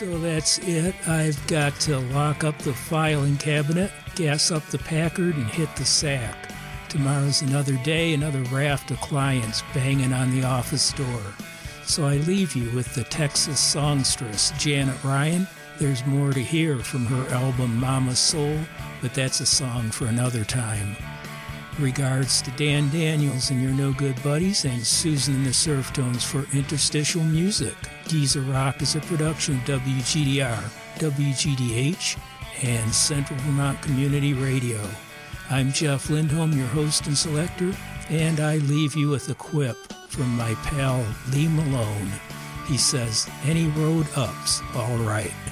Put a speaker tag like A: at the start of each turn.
A: So that's it. I've got to lock up the filing cabinet, gas up the Packard, and hit the sack. Tomorrow's another day, another raft of clients banging on the office door. So I leave you with the Texas songstress, Janet Ryan. There's more to hear from her album Mama Soul, but that's a song for another time. Regards to Dan Daniels and your no good buddies, and Susan and the Surf Tones for interstitial music. Giza Rock is a production of WGDR, WGDH, and Central Vermont Community Radio. I'm Jeff Lindholm, your host and selector, and I leave you with a quip from my pal Lee Malone. He says, any road up's all right.